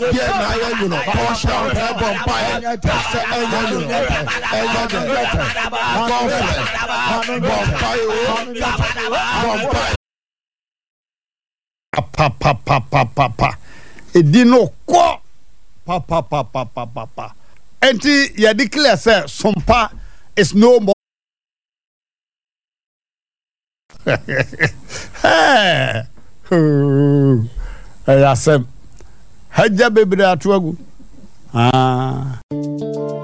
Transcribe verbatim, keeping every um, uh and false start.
Yeah, na you know. Wash down the bonfire. And you know. And you know. Bonfire. Pa pa pa pa pa pa. Edino ko. Pa pa pa pa pa pa pa. Enti ya declare say sompa is no more. Hey. Ayasem. Haja bebre atuagu. Ah.